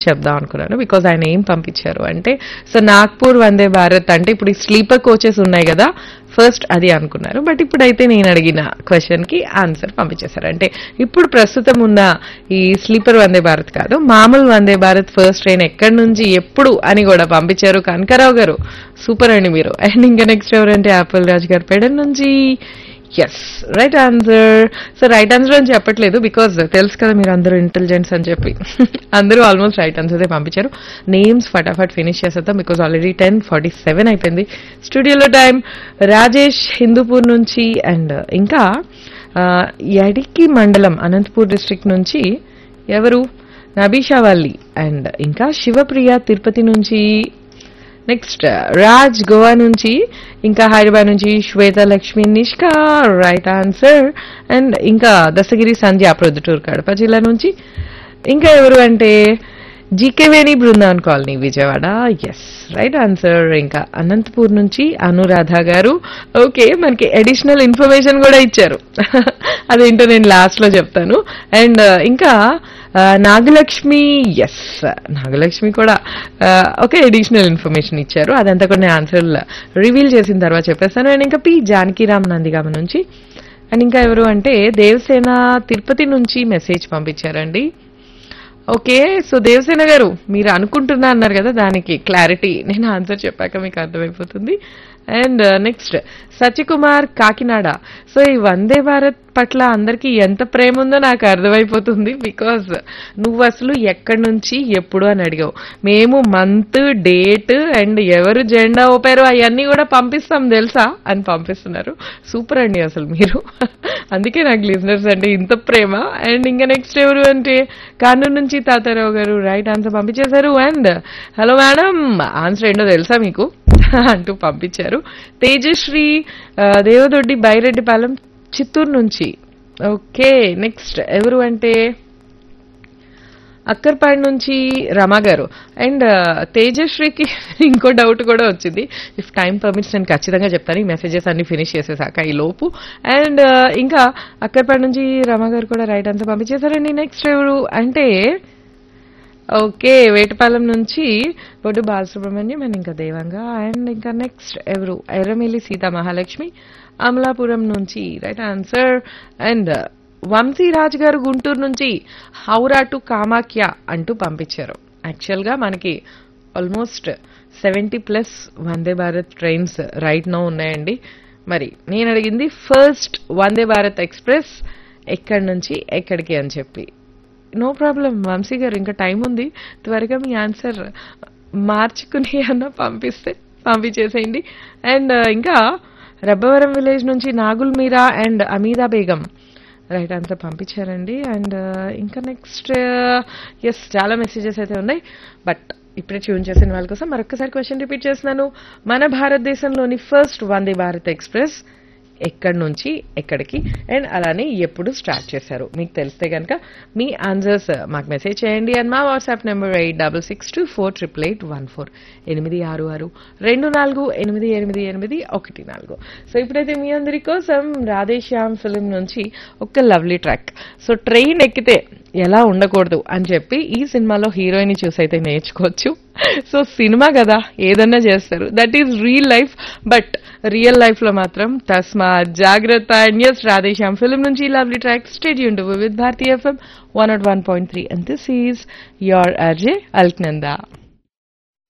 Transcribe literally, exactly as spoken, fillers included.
చెప్దాం అనుకున్నాను. బికాజ్ ఆయన ఏం పంపించారు అంటే, సో నాగ్పూర్ వందే భారత్ అంటే ఇప్పుడు ఈ స్లీపర్ కోచెస్ ఉన్నాయి కదా, ఫస్ట్ అది అనుకున్నారు. బట్ ఇప్పుడైతే నేను అడిగిన క్వశ్చన్ కి ఆన్సర్ పంపించేశారు. అంటే ఇప్పుడు ప్రస్తుతం ఉన్న ఈ స్లీపర్ వందే భారత్ కాదు, మామూలు వందే భారత్ ఫస్ట్ ట్రైన్ ఎక్కడి నుంచి ఎప్పుడు అని కూడా పంపించారు కనకారావు గారు. సూపర్ అండి మీరు. అండ్ ఇంకా నెక్స్ట్ ఎవరంటే యాపిల్ రాజ్ గారు పెడన్ నుంచి. Yes, right answer. So right answer అని చెప్పట్లేదు, బికాజ్ తెలుసు కదా మీరు అందరూ ఇంటెలిజెంట్స్ అని చెప్పి. అందరూ ఆల్మోస్ట్ రైట్ ఆన్సర్ పంపించారు. నేమ్స్ ఫటాఫట్ ఫినిష్ చేసేద్దాం, because already ten forty seven అయిపోయింది. స్టూడియోలో టైం రాజేష్ హిందూపూర్ నుంచి, అండ్ ఇంకా యడికి మండలం అనంతపూర్ డిస్ట్రిక్ట్ నుంచి ఎవరు, నబీషా వల్లి, అండ్ ఇంకా శివప్రియ తిరుపతి నుంచి. నెక్స్ట్ రాజ్ గోవా నుంచి, ఇంకా హైదరాబాద్ నుంచి శ్వేత Lakshmi Nishka, right answer. And ఇంకా దశగిరి సంధ్య ప్రొద్దుటూరు కడప జిల్లా నుంచి. ఇంకా ఎవరు అంటే జీకేవేణి Brindavan colony Vijayawada. Yes, right answer. ఇంకా అనంతపూర్ నుంచి అనురాధ గారు. ఓకే, మనకి అడిషనల్ ఇన్ఫర్మేషన్ కూడా ఇచ్చారు, అదేంటో నేను లాస్ట్ లో చెప్తాను. అండ్ ఇంకా నాగలక్ష్మి, ఎస్ నాగలక్ష్మి కూడా ఓకే అడిషనల్ ఇన్ఫర్మేషన్ ఇచ్చారు, అదంతా కూడా నేను ఆన్సర్ రివీల్ చేసిన తర్వాత చెప్పేస్తాను. అండ్ ఇంకా పి జానకిరామ్ నందిగామ నుంచి. అండ్ ఇంకా ఎవరు అంటే దేవసేన తిరుపతి నుంచి మెసేజ్ పంపించారండి. ఓకే, సో దేవసేన గారు మీరు అనుకుంటున్నా అన్నారు కదా, దానికి క్లారిటీ నేను ఆన్సర్ చెప్పాక మీకు అర్థమైపోతుంది. And next Satyakumar Kakinada. So ఈ వందే భారత్ పట్ల అందరికీ ఎంత ప్రేమ ఉందో నాకు అర్థమైపోతుంది, బికాజ్ నువ్వు అసలు ఎక్కడి నుంచి ఎప్పుడు అని అడిగావు. మేము మంత్ డేట్ అండ్ ఎవరు జెండా ఊపారో అవన్నీ కూడా పంపిస్తాం తెలుసా అని పంపిస్తున్నారు. సూపర్ అండి అసలు మీరు, అందుకే నాకు లిజనర్స్ అంటే ఇంత ప్రేమ. అండ్ ఇంకా నెక్స్ట్ ఎవరు అంటే కానూరు నుంచి తాతారావు గారు, రైట్ ఆన్సర్ పంపించేశారు. అండ్ హలో మేడం, ఆన్సర్ ఏంటో తెలుసా మీకు అంటూ పంపించారు. తేజశ్రీ దేవదొడ్డి బైరెడ్డిపాలెం చిత్తూరు నుంచి. ఓకే, నెక్స్ట్ ఎవరు అంటే అక్కర్పాడు నుంచి రమా గారు. అండ్ తేజశ్రీకి ఇంకో డౌట్ కూడా వచ్చింది, ఇఫ్ టైం పర్మిట్స్ నేను ఖచ్చితంగా చెప్తాను ఈ మెసేజెస్ అన్ని ఫినిష్ చేసేసాక ఈ లోపు. అండ్ ఇంకా అక్కర్పాడు నుంచి రమా గారు కూడా రైట్ ఆన్సర్ పంపించేశారండి. నెక్స్ట్ ఎవరు అంటే ఓకే వేటపాలెం నుంచి బొడ్డు బాలసుబ్రహ్మణ్యం అండ్ ఇంకా దేవంగా. అండ్ ఇంకా నెక్స్ట్ ఎవరు ఎర్రమిల్లి సీతా మహాలక్ష్మి అమలాపురం నుంచి, రైట్ ఆన్సర్. అండ్ వంశీరాజ్ గారు గుంటూరు నుంచి హౌరా టు కామాఖ్య అంటూ పంపించారు. యాక్చువల్గా మనకి almost seventy plus Vande Bharat trains right no ఉన్నాయండి. మరి నేను అడిగింది ఫస్ట్ వందే భారత్ ఎక్స్ప్రెస్ ఎక్కడి నుంచి ఎక్కడికి అని చెప్పి. నో ప్రాబ్లం వంశీ గారు, ఇంకా టైం ఉంది, త్వరగా మీ ఆన్సర్ మార్చుకుని అన్న పంపిస్తే పంపించేసేయండి. అండ్ ఇంకా రబ్బవరం విలేజ్ నుంచి నాగుల్ మీరా and Ameeda Begum right answer పంపించారండి. అండ్ ఇంకా నెక్స్ట్ ఎస్ చాలా మెసేజెస్ అయితే ఉన్నాయి, బట్ ఇప్పుడే ట్యూన్ చేసిన వాళ్ళ కోసం మరొకసారి క్వశ్చన్ రిపీట్ చేస్తున్నాను. మన భారతదేశంలోని ఫస్ట్ వందే భారత్ ఎక్స్ప్రెస్ ఎక్కడి నుంచి ఎక్కడికి అండ్ అలానే ఎప్పుడు స్టార్ట్ చేశారు మీకు తెలిస్తే కనుక మీ ఆన్సర్స్ మాకు మెసేజ్ చేయండి. అండ్ మా WhatsApp number eight double six two four triple eight one four ఎనిమిది ఆరు ఆరు రెండు నాలుగు ఎనిమిది ఎనిమిది ఎనిమిది ఒకటి నాలుగు. సో ఇప్పుడైతే మీ అందరి కోసం రాధేశ్యామ్ ఫిలిం నుంచి ఒక లవ్లీ ట్రాక్. సో ట్రైన్ ఎక్కితే ఎలా ఉండకూడదు అని చెప్పి ఈ సినిమాలో హీరోయిన్ చూసి అయితే నేర్చుకోవచ్చు. సో సినిమా కదా ఏదన్నా చేస్తారు, that is real life, but real life లో మాత్రం తస్మా జాగ్రత్త. అండ్ ఎస్ రాధేశ్యామ్ ఫిలిం నుంచి lovely track. Stay tuned with Bharati FM one not one point three and this is your RJ Alaknanda.